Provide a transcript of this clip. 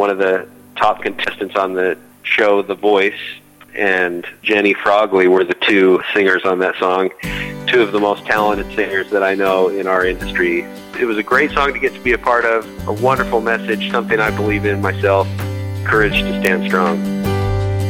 one of the top contestants on the show, The Voice, and Jenny Frogley were the two singers on that song. Two of the most talented singers that I know in our industry. It was a great song to get to be a part of, a wonderful message, something I believe in myself, courage to stand strong.